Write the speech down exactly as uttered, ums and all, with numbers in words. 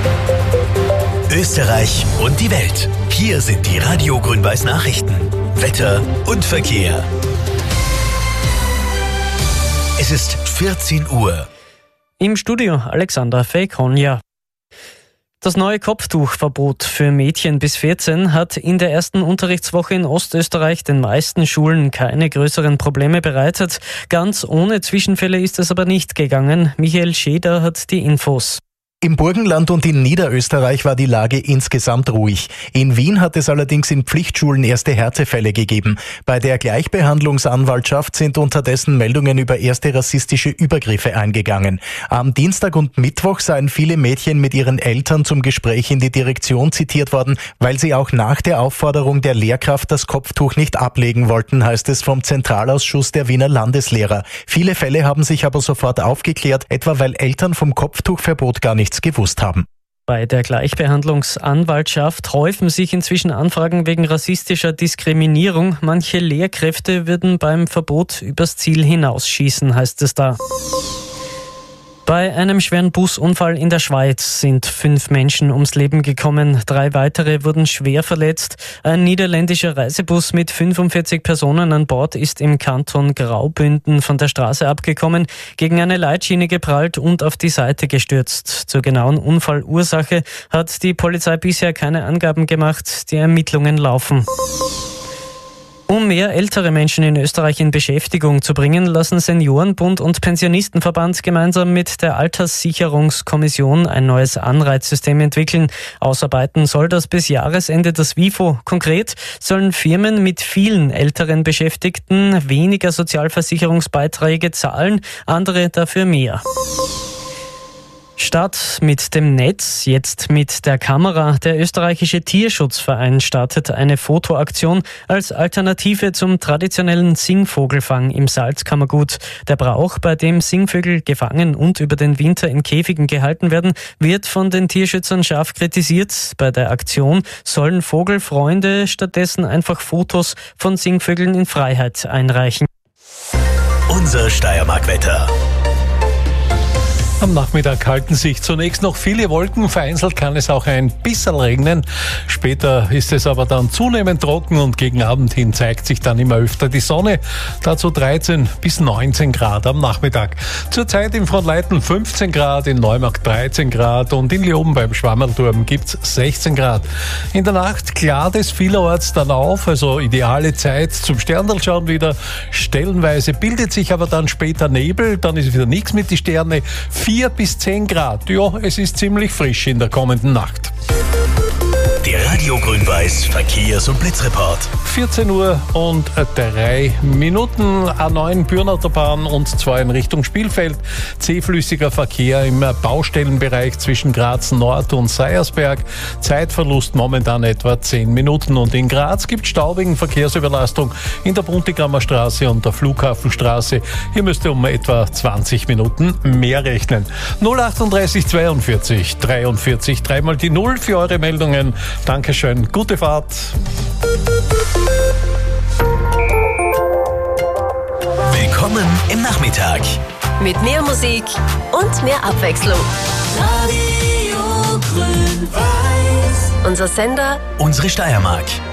Österreich und die Welt. Hier sind die Radio Grün-Weiß Nachrichten. Wetter und Verkehr. Es ist vierzehn Uhr. Im Studio Alexander Feikonja. Das neue Kopftuchverbot für Mädchen bis vierzehn hat in der ersten Unterrichtswoche in Ostösterreich den meisten Schulen keine größeren Probleme bereitet. Ganz ohne Zwischenfälle ist es aber nicht gegangen. Michael Scheder hat die Infos. Im Burgenland und in Niederösterreich war die Lage insgesamt ruhig. In Wien hat es allerdings in Pflichtschulen erste Härtefälle gegeben. Bei der Gleichbehandlungsanwaltschaft sind unterdessen Meldungen über erste rassistische Übergriffe eingegangen. Am Dienstag und Mittwoch seien viele Mädchen mit ihren Eltern zum Gespräch in die Direktion zitiert worden, weil sie auch nach der Aufforderung der Lehrkraft das Kopftuch nicht ablegen wollten, heißt es vom Zentralausschuss der Wiener Landeslehrer. Viele Fälle haben sich aber sofort aufgeklärt, etwa weil Eltern vom Kopftuchverbot gar nicht gewusst haben. Bei der Gleichbehandlungsanwaltschaft häufen sich inzwischen Anfragen wegen rassistischer Diskriminierung. Manche Lehrkräfte würden beim Verbot übers Ziel hinausschießen, heißt es da. Bei einem schweren Busunfall in der Schweiz sind fünf Menschen ums Leben gekommen. Drei weitere wurden schwer verletzt. Ein niederländischer Reisebus mit fünfundvierzig Personen an Bord ist im Kanton Graubünden von der Straße abgekommen, gegen eine Leitschiene geprallt und auf die Seite gestürzt. Zur genauen Unfallursache hat die Polizei bisher keine Angaben gemacht. Die Ermittlungen laufen. Um mehr ältere Menschen in Österreich in Beschäftigung zu bringen, lassen Seniorenbund und Pensionistenverband gemeinsam mit der Alterssicherungskommission ein neues Anreizsystem entwickeln. Ausarbeiten soll das bis Jahresende das WIFO. Konkret sollen Firmen mit vielen älteren Beschäftigten weniger Sozialversicherungsbeiträge zahlen, andere dafür mehr. Statt mit dem Netz, jetzt mit der Kamera. Der österreichische Tierschutzverein startet eine Fotoaktion als Alternative zum traditionellen Singvogelfang im Salzkammergut. Der Brauch, bei dem Singvögel gefangen und über den Winter in Käfigen gehalten werden, wird von den Tierschützern scharf kritisiert. Bei der Aktion sollen Vogelfreunde stattdessen einfach Fotos von Singvögeln in Freiheit einreichen. Unser Steiermark-Wetter. Am Nachmittag halten sich zunächst noch viele Wolken, vereinzelt kann es auch ein bisschen regnen. Später ist es aber dann zunehmend trocken und gegen Abend hin zeigt sich dann immer öfter die Sonne. Dazu dreizehn bis neunzehn Grad am Nachmittag. Zurzeit in Fronleiten fünfzehn Grad, in Neumarkt dreizehn Grad und in Leoben beim Schwammerlturm gibt's sechzehn Grad. In der Nacht klart es vielerorts dann auf, also ideale Zeit zum Sterndalschauen wieder. Stellenweise bildet sich aber dann später Nebel, dann ist wieder nichts mit den Sternen. vier bis zehn Grad. Ja, es ist ziemlich frisch in der kommenden Nacht. Der Radio Grün-Weiß Verkehrs- und Blitzreport. vierzehn Uhr und drei Minuten. A neun Bürnautobahn und zwar in Richtung Spielfeld. Zähflüssiger Verkehr im Baustellenbereich zwischen Graz Nord und Seiersberg. Zeitverlust momentan etwa zehn Minuten. Und in Graz gibt es Stau wegen Verkehrsüberlastung in der Buntigrammer Straße und der Flughafenstraße. Hier müsst ihr um etwa zwanzig Minuten mehr rechnen. null achtunddreißig zweiundvierzig dreiundvierzig, dreimal die Null für eure Meldungen. Dankeschön, gute Fahrt. Willkommen im Nachmittag. Mit mehr Musik und mehr Abwechslung. Radio Grün-Weiß. Unser Sender, Unsere Steiermark.